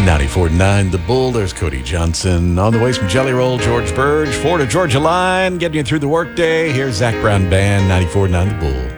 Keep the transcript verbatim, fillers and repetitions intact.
ninety-four point nine The Bull. There's Cody Johnson. On the way, some Jelly Roll, George Burge, Florida Georgia Line, getting you through the workday. Here's Zach Brown Band, ninety-four point nine The Bull.